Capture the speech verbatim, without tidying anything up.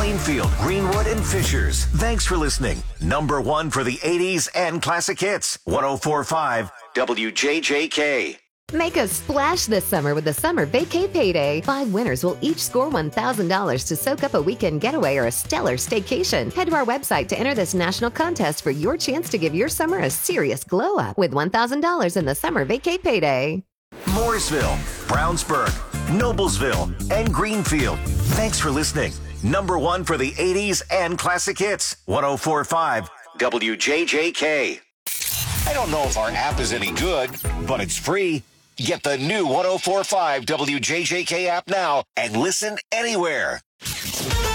Plainfield, Greenwood, and Fishers. Thanks for listening. Number one for the eighties and classic hits. one oh four point five W J J K. Make a splash this summer with the Summer Vacay Payday. Five winners will each score one thousand dollars to soak up a weekend getaway or a stellar staycation. Head to our website to enter this national contest for your chance to give your summer a serious glow up with one thousand dollars in the Summer Vacay Payday. Mooresville, Brownsburg, Noblesville, and Greenfield. Thanks for listening. Number one for the eighties and classic hits. one oh four point five W J J K. I don't know if our app is any good, but it's free. Get the new one oh four point five W J J K app now and listen anywhere.